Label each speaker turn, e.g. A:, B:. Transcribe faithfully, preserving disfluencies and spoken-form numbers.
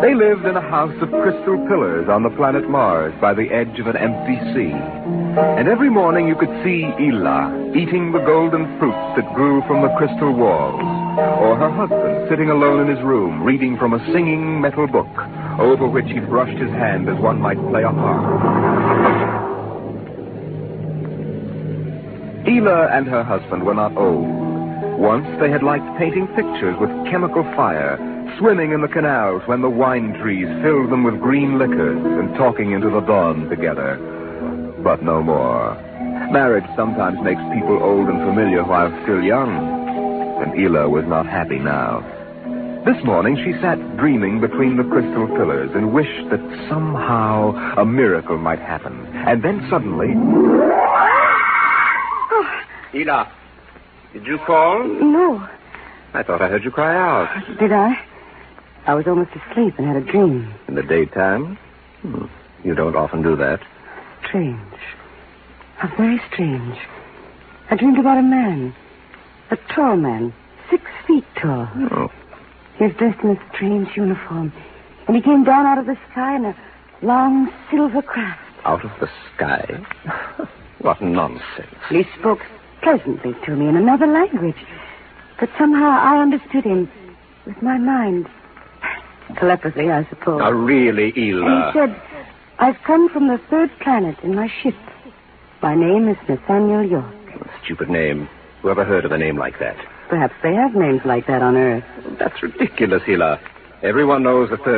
A: They lived in a house of crystal pillars on the planet Mars by the edge of an empty sea. And every morning you could see Ela eating the golden fruits that grew from the crystal walls, or her husband sitting alone in his room reading from a singing metal book over which he brushed his hand as one might play a harp. Ela and her husband were not old. Once they had liked painting pictures with chemical fire, swimming in the canals when the wine trees filled them with green liquors, and talking into the dawn together. But no more. Marriage sometimes makes people old and familiar while still young, and Ela was not happy now. This morning she sat dreaming between the crystal pillars and wished that somehow a miracle might happen. And then suddenly...
B: Oh.
A: Ela, did you call?
B: No.
A: I thought I heard you cry out.
B: Did I? I was almost asleep and had a dream.
A: In the daytime? Hmm. You don't often do that.
B: Strange. How very strange. I dreamed about a man. A tall man. Six feet tall.
A: Oh.
B: He was dressed in a strange uniform. And he came down out of the sky in a long silver craft.
A: Out of the sky? What nonsense.
B: He spoke pleasantly to me in another language. But somehow I understood him with my mind. Telepathy, I suppose.
A: Now, really, Ela.
B: And he said, I've come from the third planet in my ship. My name is Nathaniel York.
A: Stupid name. Who ever heard of a name like that?
B: Perhaps they have names like that on Earth.
A: That's ridiculous, Ela. Everyone knows the third